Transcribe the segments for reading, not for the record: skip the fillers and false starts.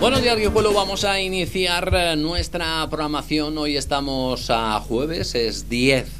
Buenos días, Guijuelo. Vamos a iniciar nuestra programación. Hoy estamos a jueves, es 10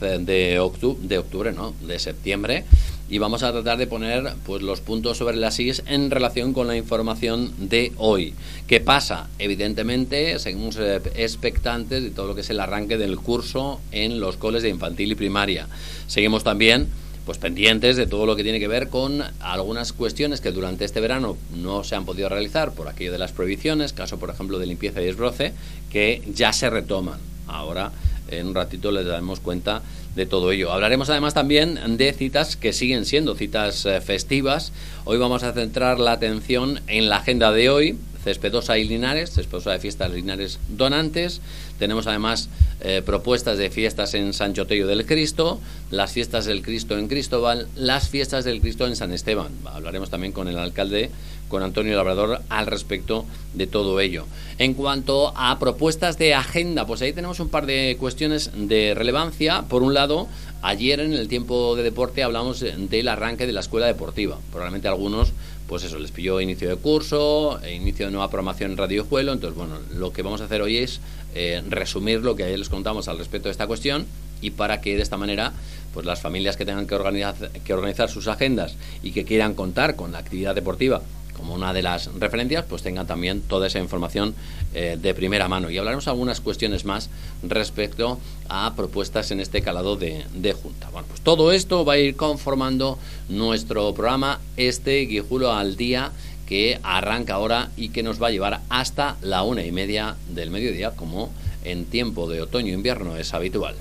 de septiembre. Y vamos a tratar de poner pues los puntos sobre las is en relación con la información de hoy. ¿Qué pasa? Evidentemente, seguimos expectantes de todo lo que es el arranque del curso en los coles de infantil y primaria. Seguimos también pues pendientes de todo lo que tiene que ver con algunas cuestiones que durante este verano no se han podido realizar por aquello de las prohibiciones, caso por ejemplo de limpieza y desbroce, que ya se retoman. Ahora en un ratito les daremos cuenta de todo ello. Hablaremos además también de citas que siguen siendo citas festivas. Hoy vamos a centrar la atención en la agenda de hoy. Cespedosa y Linares, Cespedosa de Fiestas Linares Donantes. Tenemos además propuestas de fiestas en Sancho Tello del Cristo, las fiestas del Cristo en Cristóbal, las fiestas del Cristo en San Esteban. Hablaremos también con el alcalde, con Antonio Labrador, al respecto de todo ello. En cuanto a propuestas de agenda, pues ahí tenemos un par de cuestiones de relevancia. Por un lado, ayer en el tiempo de deporte hablamos del arranque de la escuela deportiva. Probablemente algunos, pues eso, les pilló inicio de curso, inicio de nueva programación en Radio Guijuelo. Entonces, bueno, lo que vamos a hacer hoy es resumir lo que ayer les contamos al respecto de esta cuestión, y para que de esta manera pues las familias que tengan que organizar sus agendas y que quieran contar con la actividad deportiva como una de las referencias, pues tengan también toda esa información de primera mano. Y hablaremos algunas cuestiones más respecto a propuestas en este calado de Junta. Bueno, pues todo esto va a ir conformando nuestro programa, este Guijuelo al Día, que arranca ahora y que nos va a llevar hasta la 1:30 del mediodía, como en tiempo de otoño-invierno es habitual.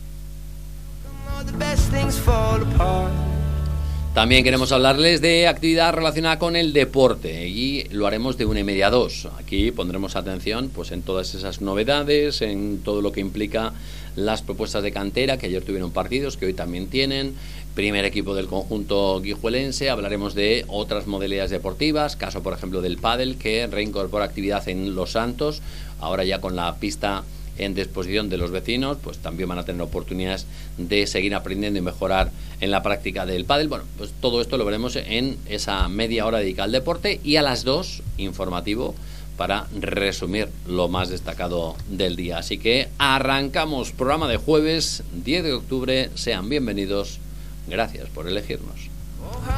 También queremos hablarles de actividad relacionada con el deporte, y lo haremos de 1:30 a 2. Aquí pondremos atención pues en todas esas novedades, en todo lo que implica las propuestas de cantera, que ayer tuvieron partidos, que hoy también tienen. Primer equipo del conjunto guijuelense. Hablaremos de otras modalidades deportivas, caso por ejemplo del pádel, que reincorpora actividad en Los Santos, ahora ya con la pista en disposición de los vecinos, pues también van a tener oportunidades de seguir aprendiendo y mejorar en la práctica del pádel. Bueno, pues todo esto lo veremos en esa media hora dedicada al deporte, y a las 2 informativo para resumir lo más destacado del día. Así que arrancamos programa de jueves 10 de octubre. Sean bienvenidos. Gracias por elegirnos.